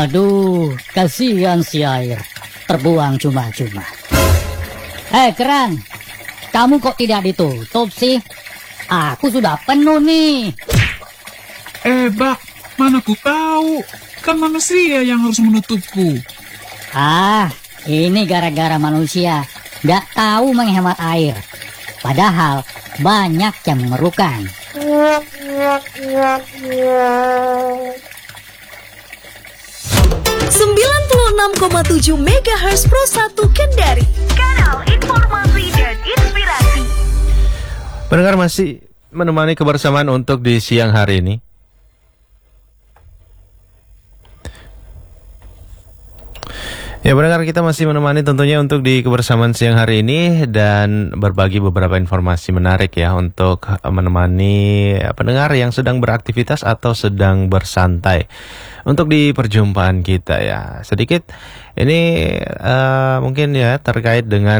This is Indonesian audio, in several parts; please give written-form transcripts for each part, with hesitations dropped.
Aduh, kasihan si air. Terbuang cuma-cuma. Kerang, kamu kok tidak ditutup sih? Aku sudah penuh nih. Bak, mana ku tahu. Kan manusia yang harus menutupku. Ini gara-gara manusia nggak tahu menghemat air. Padahal banyak yang memerlukan. 96,7 MHz Pro 1 Kendari, kanal informasi dan inspirasi. Pendengar masih menemani kebersamaan untuk di siang hari ini. Ya, pendengar, kita masih menemani tentunya untuk di kebersamaan siang hari ini dan berbagi beberapa informasi menarik ya untuk menemani pendengar yang sedang beraktivitas atau sedang bersantai untuk di perjumpaan kita ya. Sedikit ini mungkin ya terkait dengan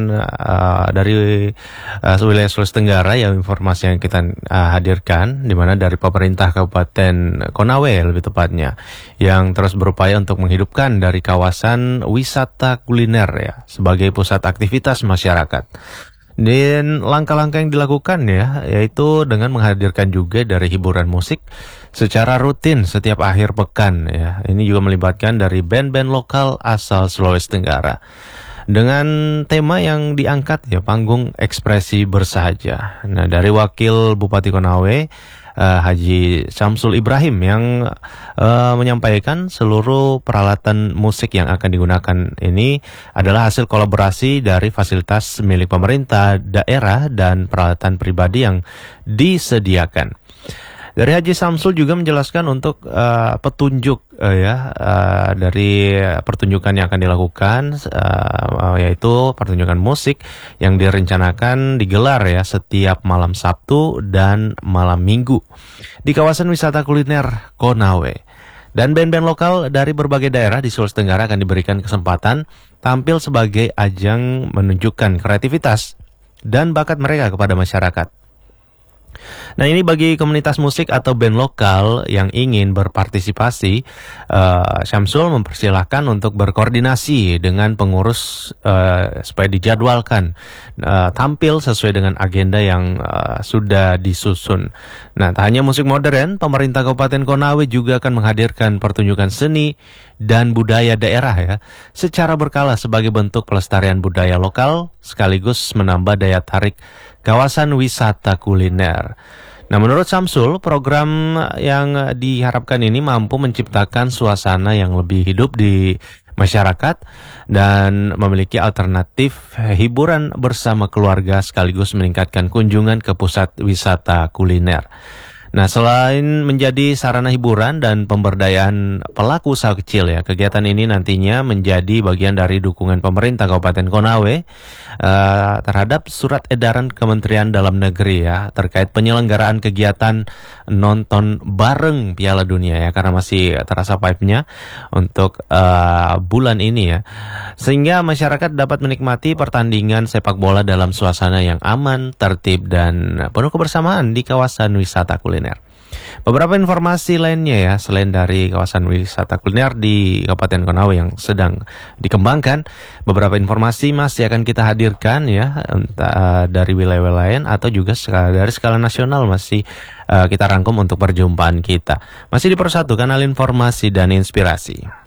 dari wilayah Sulawesi Tenggara ya, informasi yang kita hadirkan di mana dari pemerintah Kabupaten Konawe lebih tepatnya yang terus berupaya untuk menghidupkan dari kawasan wisata kuliner ya sebagai pusat aktivitas masyarakat. Dan langkah-langkah yang dilakukan ya yaitu dengan menghadirkan juga dari hiburan musik secara rutin setiap akhir pekan ya. Ini juga melibatkan dari band-band lokal asal Sulawesi Tenggara. Dengan tema yang diangkat ya, panggung ekspresi bersahaja. Nah, dari Wakil Bupati Konawe Haji Syamsul Ibrahim yang menyampaikan seluruh peralatan musik yang akan digunakan ini adalah hasil kolaborasi dari fasilitas milik pemerintah daerah dan peralatan pribadi yang disediakan. Dari Haji Syamsul juga menjelaskan untuk petunjuk dari pertunjukan yang akan dilakukan yaitu pertunjukan musik yang direncanakan digelar ya setiap malam Sabtu dan malam Minggu di kawasan wisata kuliner Konawe. Dan band-band lokal dari berbagai daerah di Sulawesi Tenggara akan diberikan kesempatan tampil sebagai ajang menunjukkan kreativitas dan bakat mereka kepada masyarakat. Nah, ini bagi komunitas musik atau band lokal yang ingin berpartisipasi, Syamsul mempersilahkan untuk berkoordinasi dengan pengurus supaya dijadwalkan tampil sesuai dengan agenda yang sudah disusun. Nah, tak hanya musik modern, pemerintah Kabupaten Konawe juga akan menghadirkan pertunjukan seni dan budaya daerah ya, secara berkala sebagai bentuk pelestarian budaya lokal sekaligus menambah daya tarik kawasan wisata kuliner. Nah, menurut Syamsul, program yang diharapkan ini mampu menciptakan suasana yang lebih hidup di masyarakat dan memiliki alternatif hiburan bersama keluarga sekaligus meningkatkan kunjungan ke pusat wisata kuliner. Nah, selain menjadi sarana hiburan dan pemberdayaan pelaku usaha kecil ya, kegiatan ini nantinya menjadi bagian dari dukungan pemerintah Kabupaten Konawe terhadap surat edaran Kementerian Dalam Negeri ya terkait penyelenggaraan kegiatan nonton bareng Piala Dunia ya, karena masih terasa pipe-nya untuk bulan ini ya, sehingga masyarakat dapat menikmati pertandingan sepak bola dalam suasana yang aman, tertib dan penuh kebersamaan di kawasan wisata kuliner. Beberapa informasi lainnya ya, selain dari kawasan wisata kuliner di Kabupaten Konawe yang sedang dikembangkan, beberapa informasi masih akan kita hadirkan ya, entah dari wilayah-wilayah lain atau juga dari skala nasional masih kita rangkum untuk perjumpaan kita. Masih di Persatu, kanal informasi dan inspirasi.